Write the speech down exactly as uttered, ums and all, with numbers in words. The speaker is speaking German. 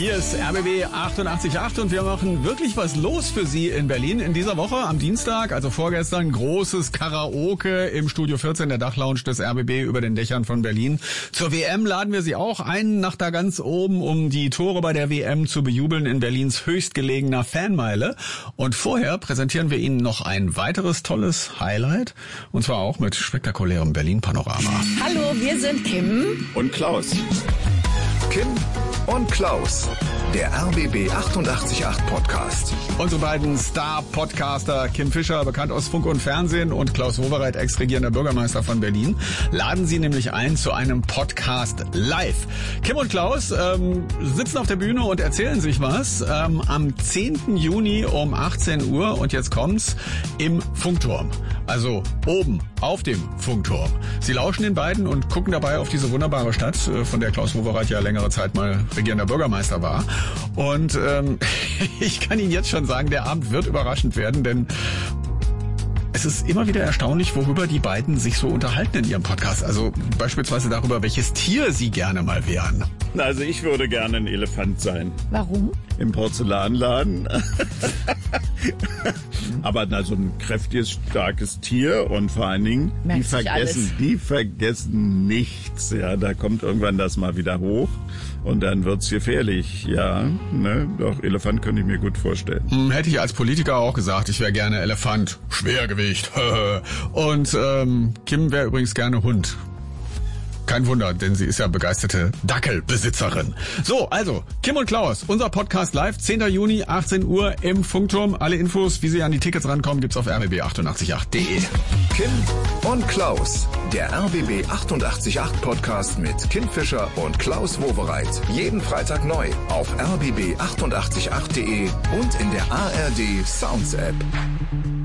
Hier ist R B B achtundachtzig Komma acht und wir machen wirklich was los für Sie in Berlin. In dieser Woche am Dienstag, also vorgestern, großes Karaoke im Studio vierzehn, der Dachlounge des R B B über den Dächern von Berlin. Zur W M laden wir Sie auch ein, nach da ganz oben, um die Tore bei der W M zu bejubeln in Berlins höchstgelegener Fanmeile. Und vorher präsentieren wir Ihnen noch ein weiteres tolles Highlight, und zwar auch mit spektakulärem Berlin-Panorama. Hallo, wir sind Kim und Klaus. Kim und Klaus, der R B B achtundachtzig Komma acht Podcast. Unsere beiden Star-Podcaster, Kim Fischer, bekannt aus Funk und Fernsehen, und Klaus Wowereit, ex-regierender Bürgermeister von Berlin, laden Sie nämlich ein zu einem Podcast live. Kim und Klaus ähm, sitzen auf der Bühne und erzählen sich was ähm, am zehnten Juni um achtzehn Uhr, und jetzt kommt's, im Funkturm. Also oben auf dem Funkturm. Sie lauschen den beiden und gucken dabei auf diese wunderbare Stadt, von der Klaus Wowereit ja längere Zeit mal regierender Bürgermeister war. Und ähm, ich kann Ihnen jetzt schon sagen, der Abend wird überraschend werden, denn es ist immer wieder erstaunlich, worüber die beiden sich so unterhalten in ihrem Podcast. Also beispielsweise darüber, welches Tier sie gerne mal wären. Also ich würde gerne ein Elefant sein. Warum? Im Porzellanladen. Aber na, so ein kräftiges, starkes Tier, und vor allen Dingen, Merkt die sich vergessen, alles. die vergessen nichts. Ja, da kommt irgendwann das mal wieder hoch und dann wird's gefährlich. Ja, ne, doch, Elefant könnte ich mir gut vorstellen. Hm, hätte ich als Politiker auch gesagt, ich wäre gerne Elefant. Schwergewicht. Und ähm, Kim wäre übrigens gerne Hund. Kein Wunder, denn sie ist ja begeisterte Dackelbesitzerin. So, also, Kim und Klaus, unser Podcast live, zehnten Juni, achtzehn Uhr im Funkturm. Alle Infos, wie Sie an die Tickets rankommen, gibt's auf r b b achtundachtzig Komma acht punkt de. Kim und Klaus, der R B B achtundachtzig Komma acht Podcast mit Kim Fischer und Klaus Wowereit. Jeden Freitag neu auf r b b achtundachtzig Komma acht punkt de und in der A R D Sounds App.